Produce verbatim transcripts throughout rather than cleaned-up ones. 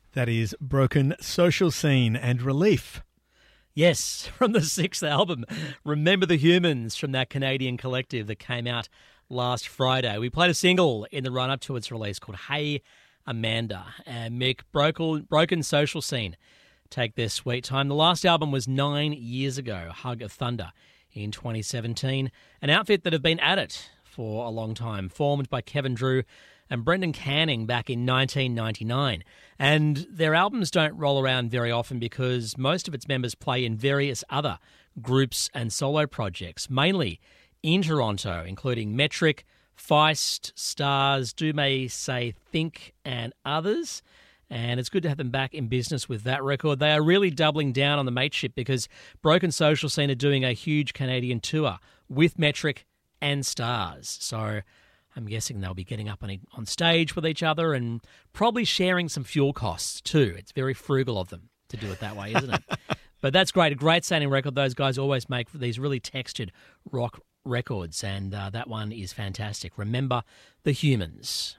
That is Broken Social Scene and Relief. Yes, from the sixth album, Remember the Humans, from that Canadian collective that came out last Friday. We played a single in the run-up to its release called Hey Amanda. And Mick, Broken, Broken Social Scene take their sweet time. The last album was nine years ago, Hug of Thunder, in twenty seventeen. An outfit that have been at it for a long time, formed by Kevin Drew and Brendan Canning back in nineteen ninety-nine. And their albums don't roll around very often because most of its members play in various other groups and solo projects, mainly in Toronto, including Metric, Feist, Stars, Do May Say Think, and others. And it's good to have them back in business with that record. They are really doubling down on the mateship because Broken Social Scene are doing a huge Canadian tour with Metric and Stars. So I'm guessing they'll be getting up on, on stage with each other and probably sharing some fuel costs too. It's very frugal of them to do it that way, isn't it? But that's great. A great sounding record. Those guys always make these really textured rock records, and uh, that one is fantastic. Remember the Humans.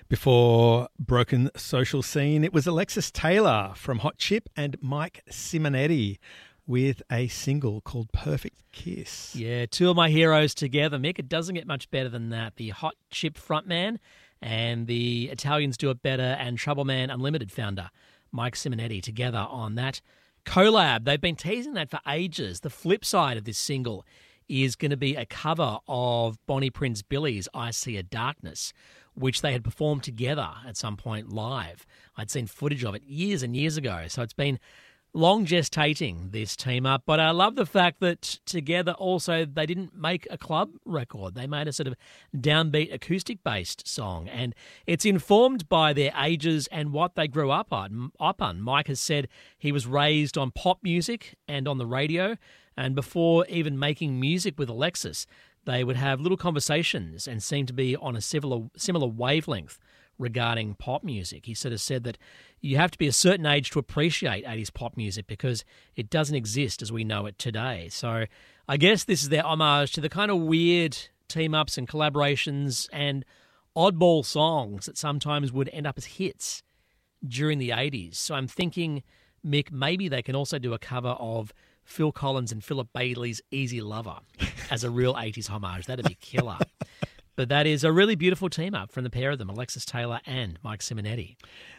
Before Broken Social Scene, it was Alexis Taylor from Hot Chip and Mike Simonetti with a single called Perfect Kiss. Yeah, two of my heroes together, Mick. It doesn't get much better than that. The Hot Chip frontman and the Italians Do It Better and Trouble Man Unlimited founder, Mike Simonetti, together on that collab. They've been teasing that for ages. The flip side of this single is going to be a cover of Bonnie Prince Billy's I See a Darkness, which they had performed together at some point live. I'd seen footage of it years and years ago, so it's been long gestating, this team up. But I love the fact that together also they didn't make a club record. They made a sort of downbeat acoustic-based song, and it's informed by their ages and what they grew up on. Up on. Mike has said he was raised on pop music and on the radio, and before even making music with Alexis, they would have little conversations and seem to be on a similar, similar wavelength regarding pop music. He sort of said that you have to be a certain age to appreciate eighties pop music because it doesn't exist as we know it today. So I guess this is their homage to the kind of weird team-ups and collaborations and oddball songs that sometimes would end up as hits during the eighties. So I'm thinking, Mick, maybe they can also do a cover of Phil Collins and Philip Bailey's Easy Lover as a real eighties homage. That'd be killer. But that is a really beautiful team-up from the pair of them, Alexis Taylor and Mike Simonetti.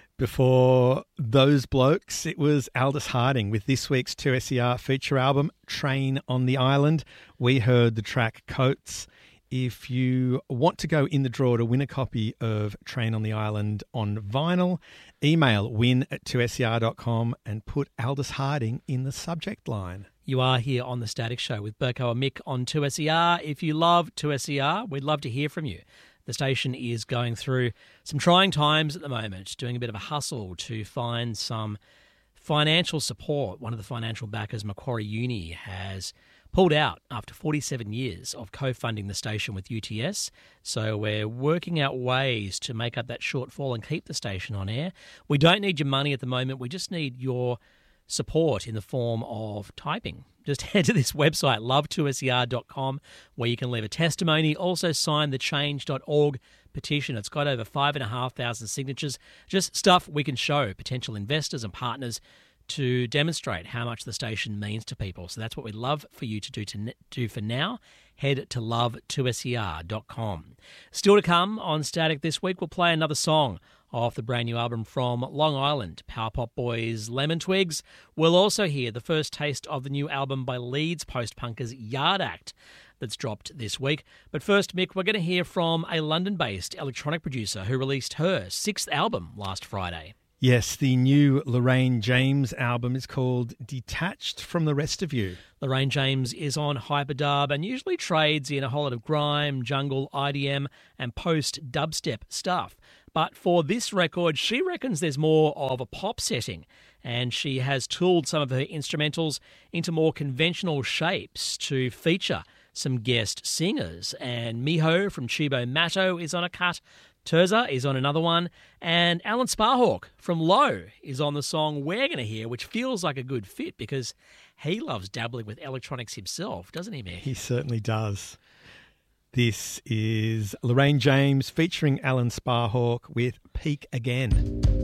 Before those blokes, it was Aldous Harding with this week's two S E R feature album, Train on the Island. We heard the track Coats. If you want to go in the draw to win a copy of Train on the Island on vinyl, email win at two S E R dot com and put Aldous Harding in the subject line. You are here on The Static Show with Burko and Mick on two S E R. If you love two S E R, we'd love to hear from you. The station is going through some trying times at the moment, doing a bit of a hustle to find some financial support. One of the financial backers, Macquarie Uni, has pulled out after forty-seven years of co-funding the station with U T S. So we're working out ways to make up that shortfall and keep the station on air. We don't need your money at the moment. We just need your support in the form of typing. Just head to this website, love two S E R dot com, where you can leave a testimony. Also sign the change dot org petition. It's got over five and a half thousand signatures. Just stuff we can show potential investors and partners to demonstrate how much the station means to people. So that's what we'd love for you to do to do for now. Head to love two S E R dot com. Still to come on Static this week, we'll play another song off the brand new album from Long Island, Power Pop Boys Lemon Twigs. We'll also hear the first taste of the new album by Leeds post-punkers Yard Act that's dropped this week. But first, Mick, we're going to hear from a London-based electronic producer who released her sixth album last Friday. Yes, the new Lorraine James album is called Detached from the Rest of You. Lorraine James is on Hyperdub and usually trades in a whole lot of grime, jungle, I D M and post-dubstep stuff. But for this record, she reckons there's more of a pop setting, and she has tooled some of her instrumentals into more conventional shapes to feature some guest singers. And Miho from Chibo Matto is on a cut, Terza is on another one, and Alan Sparhawk from Low is on the song we're going to hear, which feels like a good fit because he loves dabbling with electronics himself, doesn't he, Mick? He certainly does. This is Lorraine James featuring Alan Sparhawk with Peak Again.